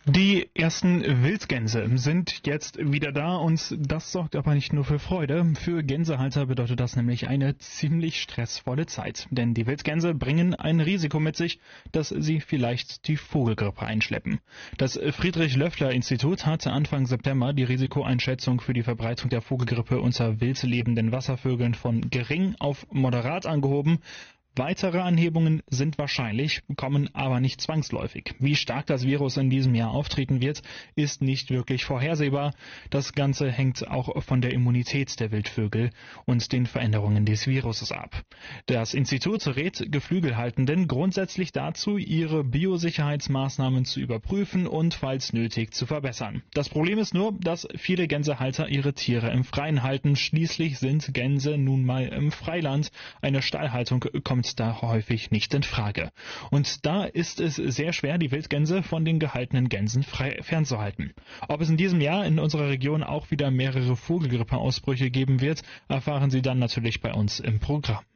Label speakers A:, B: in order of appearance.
A: Die ersten Wildgänse sind jetzt wieder da und das sorgt aber nicht nur für Freude. Für Gänsehalter bedeutet das nämlich eine ziemlich stressvolle Zeit. Denn die Wildgänse bringen ein Risiko mit sich, dass sie vielleicht die Vogelgrippe einschleppen. Das Friedrich-Löffler-Institut hatte Anfang September die Risikoeinschätzung für die Verbreitung der Vogelgrippe unter wild lebenden Wasservögeln von gering auf moderat angehoben. Weitere Anhebungen sind wahrscheinlich, kommen aber nicht zwangsläufig. Wie stark das Virus in diesem Jahr auftreten wird, ist nicht wirklich vorhersehbar. Das Ganze hängt auch von der Immunität der Wildvögel und den Veränderungen des Viruses ab. Das Institut rät Geflügelhaltenden grundsätzlich dazu, ihre Biosicherheitsmaßnahmen zu überprüfen und falls nötig zu verbessern. Das Problem ist nur, dass viele Gänsehalter ihre Tiere im Freien halten. Schließlich sind Gänse nun mal im Freiland. Eine Stallhaltung kommt da häufig nicht in Frage. Und da ist es sehr schwer, die Wildgänse von den gehaltenen Gänsen fernzuhalten. Ob es in diesem Jahr in unserer Region auch wieder mehrere Vogelgrippeausbrüche geben wird, erfahren Sie dann natürlich bei uns im Programm.